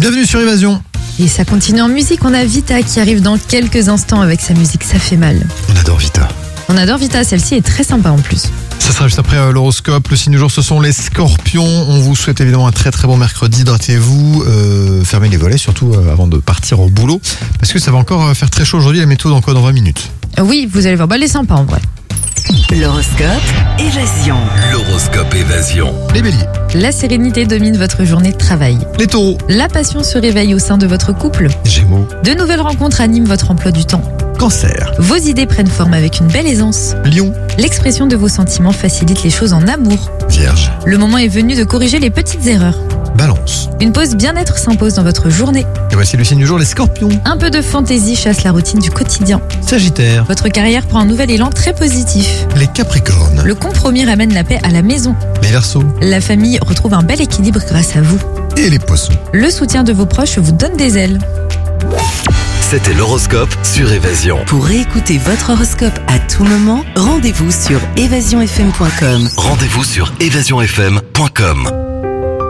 Bienvenue sur Évasion. Et ça continue en musique, on a Vita qui arrive dans quelques instants avec sa musique Ça fait mal. On adore Vita. On adore Vita, celle-ci est très sympa en plus. Ça sera juste après l'horoscope. Le signe du jour, ce sont les scorpions. On vous souhaite évidemment un très très bon mercredi. Hydratez-vous, fermez les volets surtout avant de partir au boulot. Parce que ça va encore faire très chaud aujourd'hui, la météo dans quoi, dans 20 minutes. Oui, vous allez voir, elle est sympa en vrai. L'horoscope Évasion. L'horoscope Évasion. Les béliers, La sérénité domine votre journée de travail. les taureaux, La passion se réveille au sein de votre couple. gémeaux, De nouvelles rencontres animent votre emploi du temps. cancer, Vos idées prennent forme avec une belle aisance. lion, L'expression de vos sentiments facilite les choses en amour. vierge, Le moment est venu de corriger les petites erreurs. balance. Une pause bien-être s'impose dans votre journée. Et voici le signe du jour, les scorpions, Un peu de fantaisie chasse la routine du quotidien. sagittaire, Votre carrière prend un nouvel élan très positif. les capricornes, Le compromis ramène la paix à la maison. les verseaux La famille retrouve un bel équilibre grâce à vous. et les poissons. Le soutien de vos proches vous donne des ailes. C'était l'horoscope sur Évasion. Pour réécouter votre horoscope à tout moment, rendez-vous sur évasionfm.com. Rendez-vous sur évasionfm.com.